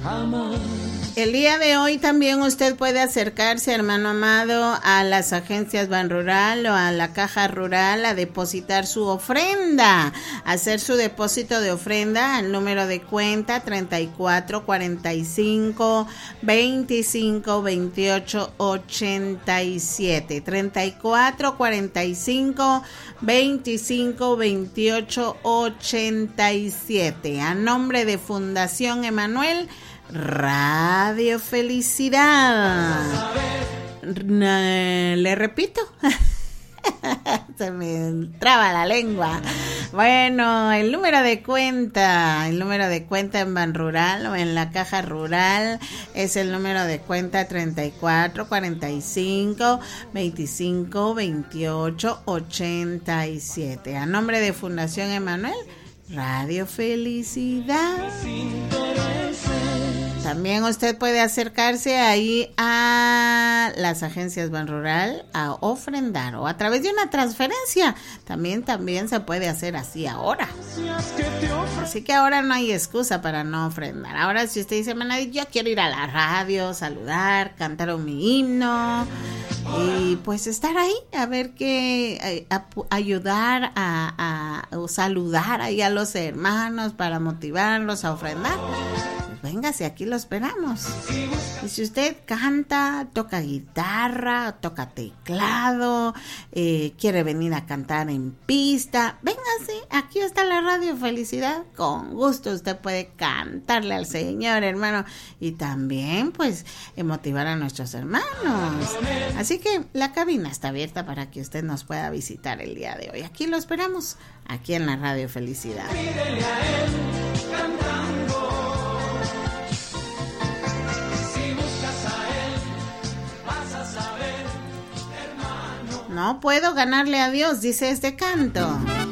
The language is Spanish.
El día de hoy también usted puede acercarse, hermano amado, a las agencias Banrural o a la Caja Rural a depositar su ofrenda, hacer su depósito de ofrenda al número de cuenta 34 45 25 28 87, 34 45 25 28 87, a nombre de Fundación Emanuel Radio Felicidad. Le repito, se me traba la lengua. Bueno, el número de cuenta en Banrural o en la Caja Rural es el número de cuenta 34 45 25 28 87. A nombre de Fundación Emanuel Radio Felicidad. También usted puede acercarse ahí a las agencias Banrural a ofrendar o a través de una transferencia. También se puede hacer así ahora. Así que ahora no hay excusa para no ofrendar. Ahora si usted dice, yo quiero ir a la radio, saludar, cantar mi himno y pues estar ahí a ver qué, ayudar a saludar ahí a los hermanos para motivarlos a ofrendar. Véngase, aquí lo esperamos. Y si usted canta, toca guitarra, toca teclado, quiere venir a cantar en pista, véngase, aquí está la Radio Felicidad. Con gusto usted puede cantarle al Señor, hermano, y también pues motivar a nuestros hermanos. Así que la cabina está abierta para que usted nos pueda visitar el día de hoy. Aquí lo esperamos, aquí en la Radio Felicidad. Pídele a él cantando. No puedo ganarle a Dios, dice este canto.